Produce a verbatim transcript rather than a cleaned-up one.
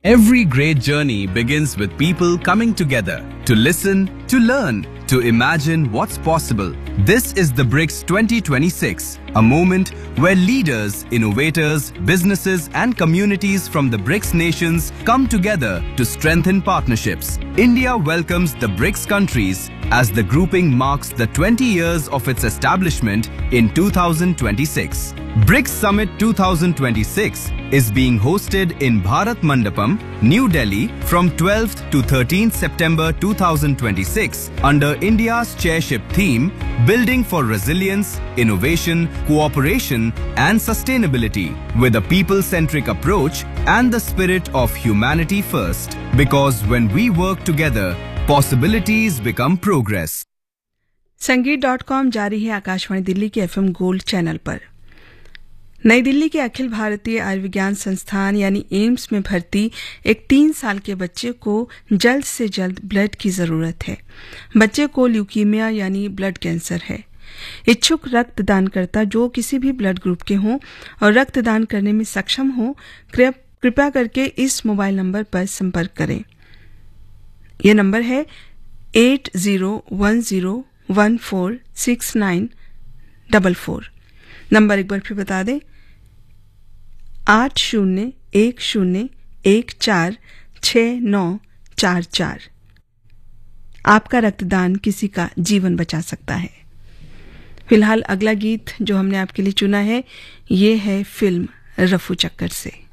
Every great journey begins with people coming together to listen, to learn, to imagine what's possible. This is the BRICS twenty twenty-six, a moment where leaders, innovators, businesses and communities from the BRICS nations come together to strengthen partnerships. India welcomes the BRICS countries as the grouping marks the twenty years of its establishment in two thousand twenty-six. BRICS Summit two thousand twenty-six is being hosted in Bharat Mandapam, New Delhi from twelfth to thirteenth September two thousand twenty-six under India's chairship theme Building for Resilience, Innovation, Cooperation and Sustainability with a people-centric approach and the spirit of humanity first. Because when we work together, possibilities become progress. संगीत dot com जारी है आकाशवाणी दिल्ली के FM gold channel पर। नई दिल्ली के अखिल भारतीय आयुर्विज्ञान संस्थान यानी AIIMS में भर्ती एक तीन साल के बच्चे को जल्द से जल्द ब्लड की जरूरत है। बच्चे को ल्यूकीमिया यानी ब्लड कैंसर है। इच्छुक रक्तदानकर्ता जो किसी भी ब्लड ग्रुप के हों और रक्तदान करने में सक्षम हों, कृपया करके इस मोबाइल नंबर पर संपर्क करें। यह नंबर है eight zero one zero one four six nine double four. Number एक बार फिर बता दें, आठ शून्य एक शून्य एक चार छः नौ चार चार। आपका रक्तदान किसी का जीवन बचा सकता है। फिलहाल अगला गीत जो हमने आपके लिए चुना है, ये है फिल्म रफू चक्कर से।